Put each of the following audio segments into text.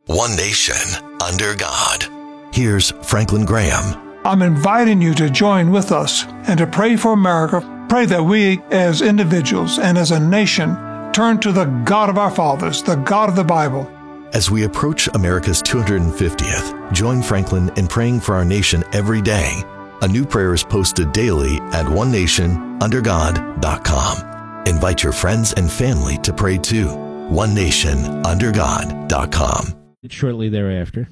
One nation, under God. Here's Franklin Graham. I'm inviting you to join with us and to pray for America. Pray that we, as individuals and as a nation, turn to the God of our fathers, the God of the Bible. As we approach America's 250th, join Franklin in praying for our nation every day. A new prayer is posted daily at onenationundergod.com. Invite your friends and family to pray too. onenationundergod.com. Shortly thereafter,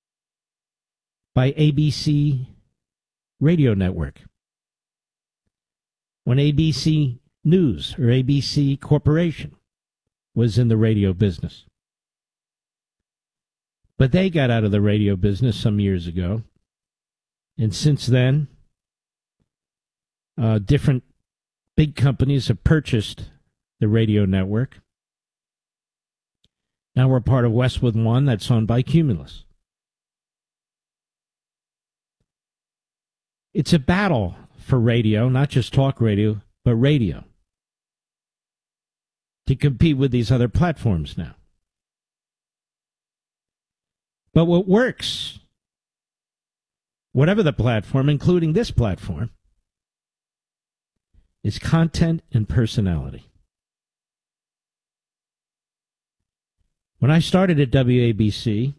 by ABC Radio Network. When ABC News or ABC Corporation was in the radio business. But they got out of the radio business some years ago. And since then, different big companies have purchased the radio network. Now we're part of Westwood One that's owned by Cumulus. It's a battle for radio, not just talk radio, but radio, to compete with these other platforms now. But what works, whatever the platform, including this platform, is content and personality. When I started at WABC,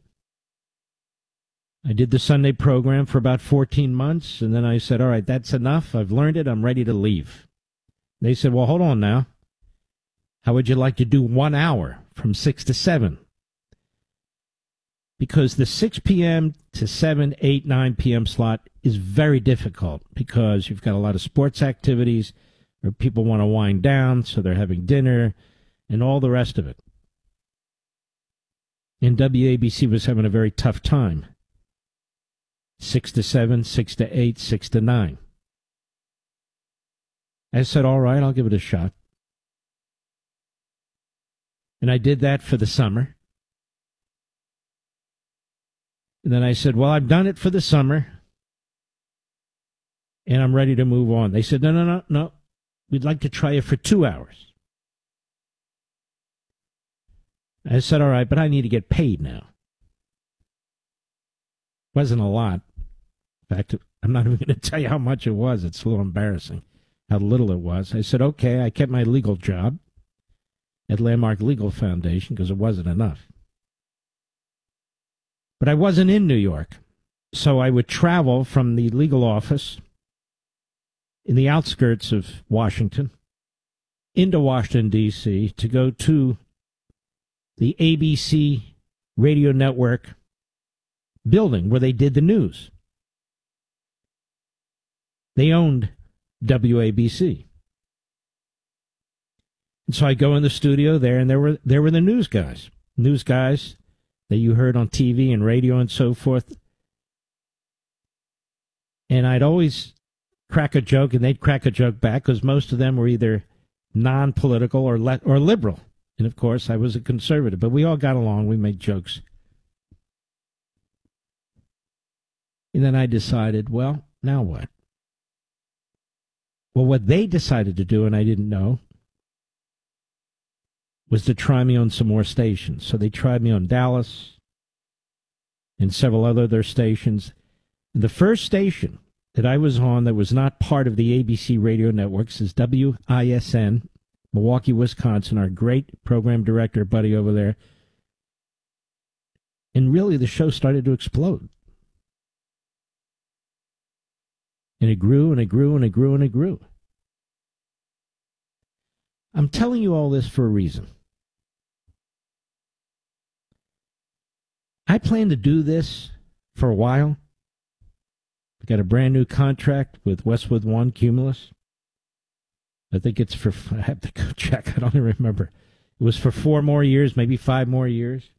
I did the Sunday program for about 14 months, and then I said, all right, that's enough. I've learned it. I'm ready to leave. They said, well, hold on now. How would you like to do 1 hour from 6 to 7? Because the 6 p.m. to 7, 8, 9 p.m. slot is very difficult because you've got a lot of sports activities or people want to wind down, so they're having dinner and all the rest of it. And WABC was having a very tough time. 6 to 7, 6 to 8, 6 to 9. I said, all right, I'll give it a shot. And I did that for the summer. And then I said, well, I've done it for the summer, and I'm ready to move on. They said, no. We'd like to try it for 2 hours. I said, all right, but I need to get paid now. Wasn't a lot. In fact, I'm not even going to tell you how much it was. It's a little embarrassing how little it was. I said, okay, I kept my legal job at Landmark Legal Foundation because it wasn't enough. But I wasn't in New York, so I would travel from the legal office in the outskirts of Washington into Washington, D.C. to go to the ABC Radio Network building where they did the news. They owned WABC. And so I go in the studio there, and there were the news guys that you heard on TV and radio and so forth. And I'd always crack a joke, and they'd crack a joke back, because most of them were either non-political or liberal. And, of course, I was a conservative. But we all got along. We made jokes. And then I decided, well, now what? Well, what they decided to do, and I didn't know, was to try me on some more stations. So they tried me on Dallas and several other stations. And the first station that I was on that was not part of the ABC radio networks is WISN, Milwaukee, Wisconsin, our great program director buddy over there. And really the show started to explode. And it grew and it grew and it grew and it grew. I'm telling you all this for a reason. I plan to do this for a while. We got a brand new contract with Westwood One, Cumulus. I think it's for, I have to go check, I don't even remember. It was for 4 more years, maybe 5 more years.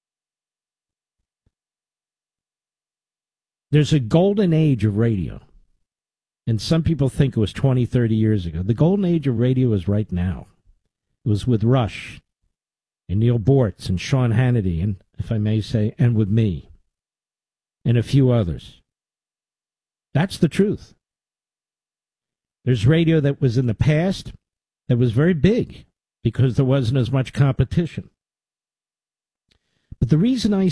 There's a golden age of radio. And some people think it was 20, 30 years ago. The golden age of radio is right now. It was with Rush and Neil Bortz and Sean Hannity, and if I may say, and with me, and a few others. That's the truth. There's radio that was in the past that was very big because there wasn't as much competition. But the reason I